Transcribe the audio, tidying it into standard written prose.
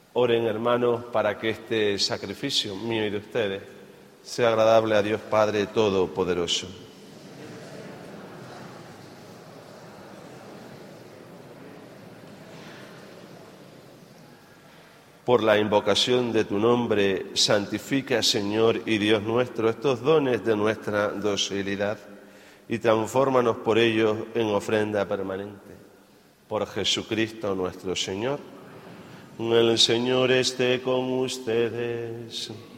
Oren, hermanos, para que este sacrificio mío y de ustedes sea agradable a Dios Padre Todopoderoso. Por la invocación de tu nombre, santifica, Señor y Dios nuestro, estos dones de nuestra docilidad y transfórmanos por ellos en ofrenda permanente. Por Jesucristo nuestro Señor. El Señor esté con ustedes.